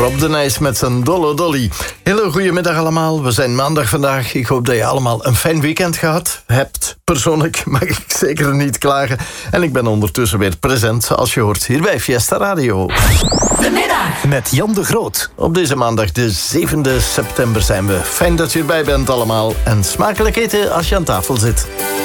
Rob de Nijs met zijn Dolle Dolly. Hele goedemiddag allemaal. We zijn maandag vandaag. Ik hoop dat je allemaal een fijn weekend gehad hebt. Persoonlijk mag ik zeker niet klagen. En ik ben ondertussen weer present, zoals je hoort, hier bij Fiesta Radio. De middag met Jan de Groot. Op deze maandag, de 7e september, zijn we. Fijn dat je erbij bent allemaal. En smakelijk eten als je aan tafel zit.